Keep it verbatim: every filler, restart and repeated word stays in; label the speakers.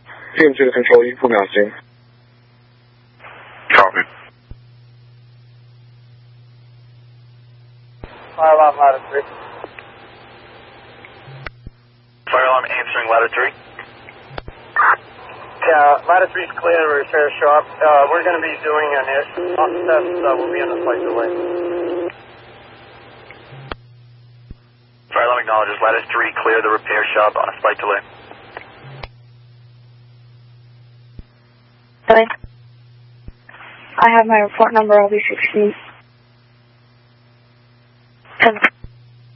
Speaker 1: 电锯的 control 一负秒星。
Speaker 2: Copy.
Speaker 3: Fire alarm ladder three.
Speaker 2: Fire alarm answering ladder three.
Speaker 3: Yeah, ladder three is clear to repair shop. Uh, we're going to be doing an air test. Uh, we'll be on the flight delay.
Speaker 2: Fire alarm acknowledges ladder three clear the repair shop on a flight delay.
Speaker 4: I have my report number, L B sixteen.